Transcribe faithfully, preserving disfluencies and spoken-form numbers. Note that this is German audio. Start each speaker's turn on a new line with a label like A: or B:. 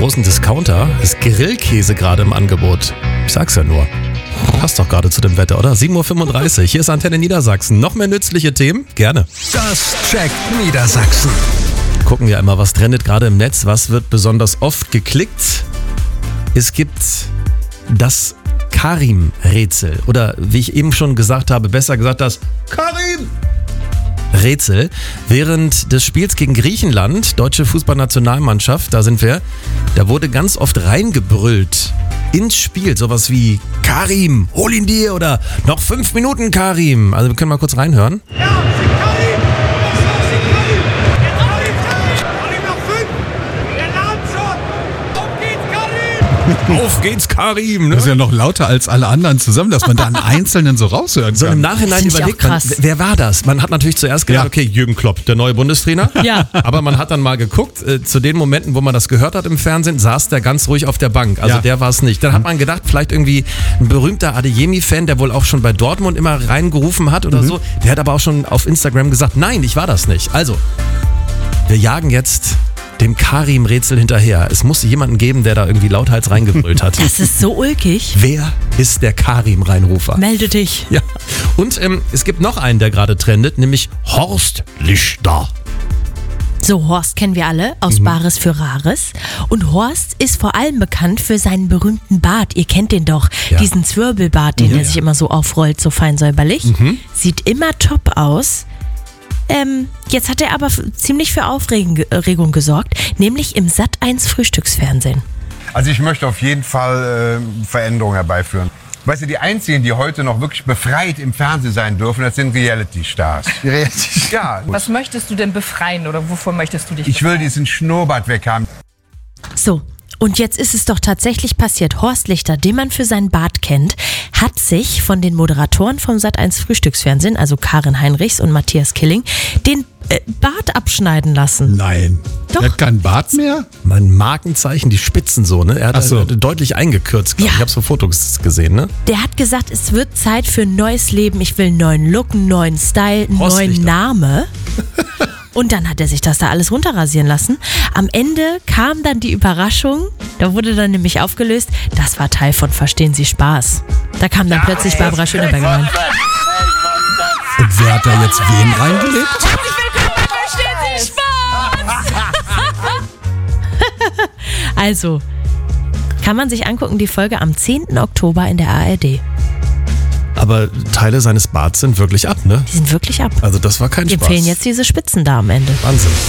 A: großen Discounter ist Grillkäse gerade im Angebot. Ich sag's ja nur. Passt doch gerade zu dem Wetter, oder? sieben Uhr fünfunddreißig. Hier ist Antenne Niedersachsen. Noch mehr nützliche Themen? Gerne.
B: Das checkt Niedersachsen.
A: Gucken ja immer, was trendet gerade im Netz. Was wird besonders oft geklickt? Es gibt das Karim-Rätsel. Oder wie ich eben schon gesagt habe, besser gesagt das Karim-Rätsel. Während des Spiels gegen Griechenland, deutsche Fußballnationalmannschaft, da sind wir, da wurde ganz oft reingebrüllt ins Spiel. Sowas wie Karim, hol ihn dir oder noch fünf Minuten Karim. Also wir können mal kurz reinhören.
C: Ja, Karim! Was ist los, Karim? Jetzt Karim, Karim! Karim noch fünf! Der ladet schon! Auf geht's, Karim!
A: Auf geht's, Karim! Ne?
D: Das ist ja noch lauter als alle anderen zusammen, dass man da einen Einzelnen so raushören
A: So
D: kann.
A: im Nachhinein
E: Find ich
A: überlegt
E: auch
A: man,
E: krass.
A: wer war das? Man hat natürlich zuerst gedacht,
D: Ja.
A: okay, Jürgen Klopp, der neue Bundestrainer.
E: Ja.
A: Aber man hat dann mal geguckt, äh, zu den Momenten, wo man das gehört hat im Fernsehen, saß der ganz ruhig auf der Bank. Also
D: Ja.
A: der war es nicht. Dann hat man gedacht, vielleicht irgendwie ein berühmter Adeyemi-Fan, der wohl auch schon bei Dortmund immer reingerufen hat oder so. Der hat aber auch schon auf Instagram gesagt, nein, ich war das nicht. Also, wir jagen jetzt dem Karim-Rätsel hinterher. Es muss jemanden geben, der da irgendwie lauthals reingebrüllt hat.
E: Das ist so ulkig.
A: Wer ist der Karim-Reinrufer?
E: Melde dich.
A: Ja, und ähm, es gibt noch einen, der gerade trendet, nämlich Horst Lichter.
E: So, Horst kennen wir alle aus
A: Mhm.
E: Bares für Rares. Und Horst ist vor allem bekannt für seinen berühmten Bart. Ihr kennt den doch,
A: Ja.
E: diesen Zwirbelbart, den
A: Ja,
E: er
A: ja.
E: sich immer so aufrollt, so fein säuberlich.
A: Mhm.
E: Sieht immer top aus. Ähm, jetzt hat er aber f- ziemlich für Aufregung Regung gesorgt, nämlich im Sat eins Frühstücksfernsehen.
F: Also ich möchte auf jeden Fall äh, Veränderungen herbeiführen. Weißt du, die einzigen, die heute noch wirklich befreit im Fernsehen sein dürfen, das sind Reality-Stars. Ja,
G: Was möchtest du denn befreien oder wovon möchtest du dich
F: ich will
G: befreien?
F: diesen Schnurrbart weghaben.
E: So, und jetzt ist es doch tatsächlich passiert. Horst Lichter, den man für seinen Bart kennt, hat sich von den Moderatoren vom Sat eins Frühstücksfernsehen, also Karin Heinrichs und Matthias Killing, den äh, Bart abschneiden lassen.
D: Nein.
E: Doch.
D: Er hat keinen Bart mehr?
A: Mein Markenzeichen, die Spitzen so, ne? Er hat
D: Ach so.
A: äh, deutlich eingekürzt, glaub ich.
E: Ja.
A: Ich habe so Fotos gesehen, ne?
E: Der hat gesagt, es wird Zeit für ein neues Leben. Ich will einen neuen Look, einen neuen Style, einen
A: Horst
E: neuen
A: Lichter.
E: Name. Und dann hat er sich das da alles runterrasieren lassen. Am Ende kam dann die Überraschung, da wurde dann nämlich aufgelöst, das war Teil von Verstehen Sie Spaß. Da kam dann plötzlich Barbara Schöneberger rein.
D: Und wer hat da jetzt wen reingelegt?
G: Verstehen Sie Spaß!
E: Also, kann man sich angucken, die Folge am zehnten Oktober in der A R D.
A: Aber Teile seines Barts sind wirklich ab, ne?
E: Die sind wirklich ab.
A: Also das war kein
E: Dem
A: Spaß.
E: fehlen jetzt diese Spitzen da am Ende.
A: Wahnsinn.